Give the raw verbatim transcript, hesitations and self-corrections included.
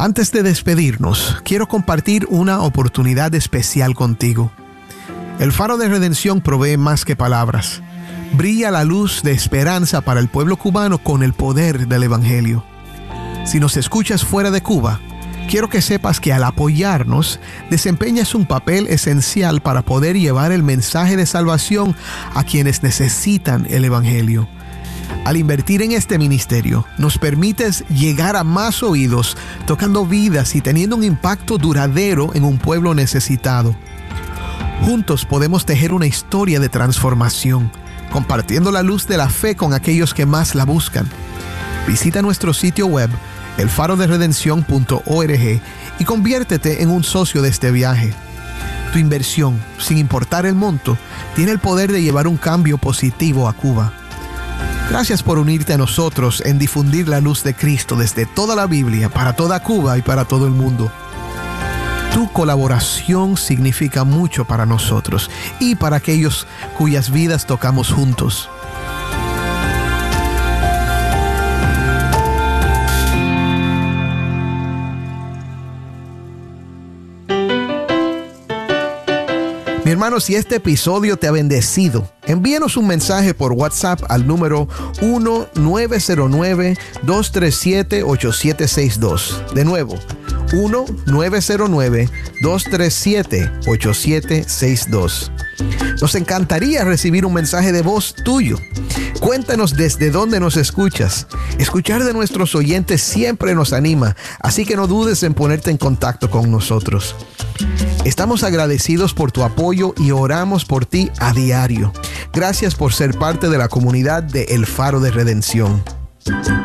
Antes de despedirnos, quiero compartir una oportunidad especial contigo. El Faro de Redención provee más que palabras. Brilla la luz de esperanza para el pueblo cubano con el poder del Evangelio. Si nos escuchas fuera de Cuba, quiero que sepas que al apoyarnos, desempeñas un papel esencial para poder llevar el mensaje de salvación a quienes necesitan el Evangelio. Al invertir en este ministerio, nos permites llegar a más oídos, tocando vidas y teniendo un impacto duradero en un pueblo necesitado. Juntos podemos tejer una historia de transformación, compartiendo la luz de la fe con aquellos que más la buscan. Visita nuestro sitio web, el faro de redención punto org, y conviértete en un socio de este viaje. Tu inversión, sin importar el monto, tiene el poder de llevar un cambio positivo a Cuba. Gracias por unirte a nosotros en difundir la luz de Cristo desde toda la Biblia, para toda Cuba y para todo el mundo. Tu colaboración significa mucho para nosotros y para aquellos cuyas vidas tocamos juntos. Mi hermano, si este episodio te ha bendecido, envíanos un mensaje por WhatsApp al número uno nueve cero nueve, dos tres siete, ocho siete seis dos. De nuevo, uno nueve cero nueve, dos tres siete, ocho siete seis dos. Nos encantaría recibir un mensaje de voz tuyo. Cuéntanos desde dónde nos escuchas. Escuchar de nuestros oyentes siempre nos anima, así que no dudes en ponerte en contacto con nosotros. Estamos agradecidos por tu apoyo y oramos por ti a diario. Gracias por ser parte de la comunidad de El Faro de Redención.